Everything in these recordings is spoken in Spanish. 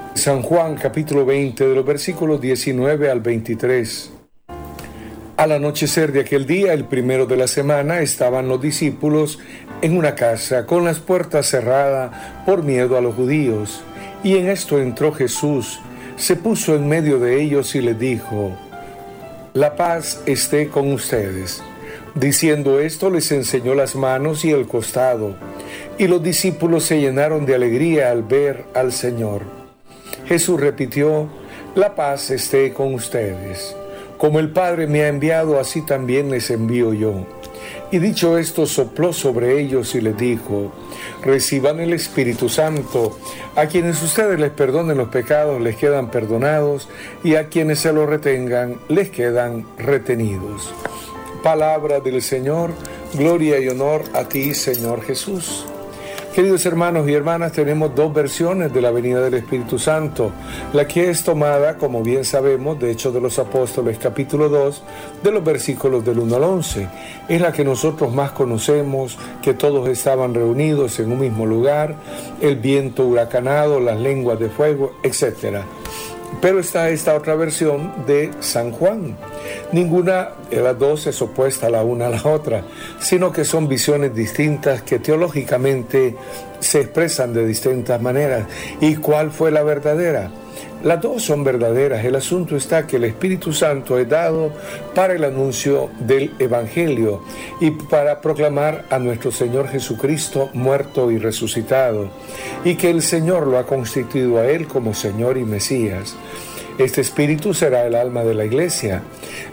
San Juan capítulo 20 de los versículos 19 al 23. Al anochecer de aquel día, el primero de la semana, estaban los discípulos en una casa con las puertas cerradas por miedo a los judíos. Y en esto entró Jesús, se puso en medio de ellos y les dijo: «La paz esté con ustedes». Diciendo esto, les enseñó las manos y el costado. Y los discípulos se llenaron de alegría al ver al Señor. Jesús repitió: «La paz esté con ustedes. Como el Padre me ha enviado, así también les envío yo». Y dicho esto, sopló sobre ellos y les dijo: «Reciban el Espíritu Santo. A quienes ustedes les perdonen los pecados, les quedan perdonados, y a quienes se los retengan, les quedan retenidos». Palabra del Señor. Gloria y honor a ti, Señor Jesús. Queridos hermanos y hermanas, tenemos dos versiones de la venida del Espíritu Santo. La que es tomada, como bien sabemos, de Hechos de los Apóstoles, capítulo 2, de los versículos del 1 al 11. Es la que nosotros más conocemos, que todos estaban reunidos en un mismo lugar, el viento huracanado, las lenguas de fuego, etc. Pero está esta otra versión de San Juan. Ninguna de las dos es opuesta la una a la otra, sino que son visiones distintas que teológicamente se expresan de distintas maneras. ¿Y cuál fue la verdadera? Las dos son verdaderas. El asunto está que el Espíritu Santo es dado para el anuncio del Evangelio y para proclamar a nuestro Señor Jesucristo muerto y resucitado, y que el Señor lo ha constituido a Él como Señor y Mesías. Este Espíritu será el alma de la Iglesia.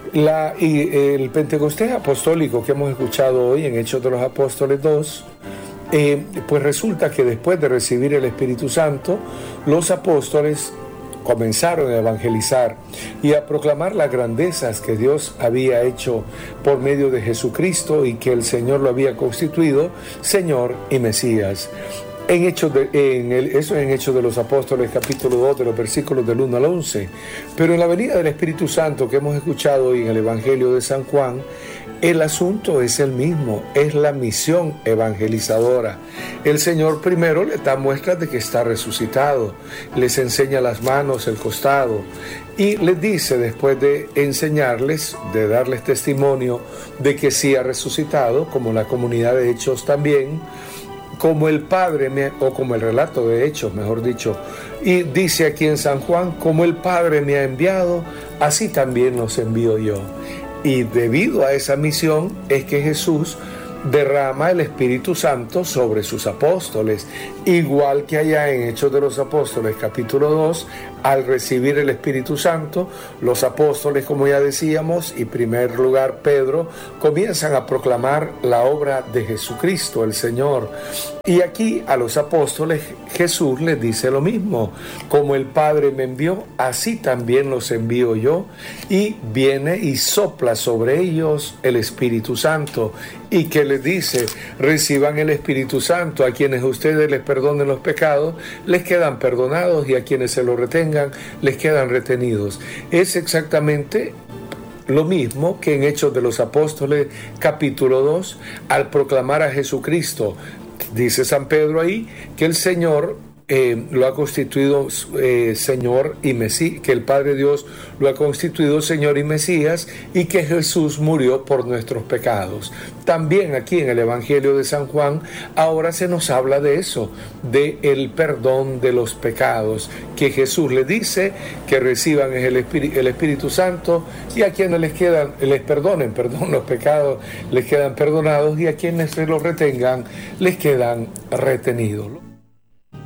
El Pentecostés apostólico que hemos escuchado hoy en Hechos de los Apóstoles 2, pues resulta que después de recibir el Espíritu Santo, los apóstoles comenzaron a evangelizar y a proclamar las grandezas que Dios había hecho por medio de Jesucristo y que el Señor lo había constituido Señor y Mesías. Eso en Hechos de los Apóstoles, capítulo 2, de los versículos del 1 al 11. Pero en la venida del Espíritu Santo que hemos escuchado hoy en el Evangelio de San Juan, el asunto es el mismo, es la misión evangelizadora. El Señor primero les da muestras de que está resucitado, les enseña las manos, el costado, y les dice, después de enseñarles, de darles testimonio de que sí ha resucitado, como la comunidad de Hechos también, como el Padre, o como el relato de Hechos, mejor dicho, y dice aquí en San Juan: como el Padre me ha enviado, así también los envío yo. Y debido a esa misión es que Jesús derrama el Espíritu Santo sobre sus apóstoles, igual que allá en Hechos de los Apóstoles, capítulo 2, al recibir el Espíritu Santo, los apóstoles, como ya decíamos, y en primer lugar Pedro, comienzan a proclamar la obra de Jesucristo, el Señor. Y aquí a los apóstoles Jesús les dice lo mismo: como el Padre me envió, así también los envío yo. Y viene y sopla sobre ellos el Espíritu Santo, y que les dice: reciban el Espíritu Santo. A quienes ustedes les perdonen los pecados, les quedan perdonados, y a quienes se los retengan, les quedan retenidos. Es exactamente lo mismo que en Hechos de los Apóstoles, capítulo 2, al proclamar a Jesucristo. Dice San Pedro ahí que el Señor lo ha constituido Señor y Mesías, que el Padre Dios lo ha constituido Señor y Mesías, y que Jesús murió por nuestros pecados. También aquí en el Evangelio de San Juan ahora se nos habla de eso, de el perdón de los pecados, que Jesús les dice que reciban el Espíritu Santo, y a quienes les perdonen los pecados, les quedan perdonados, y a quienes se los retengan, les quedan retenidos.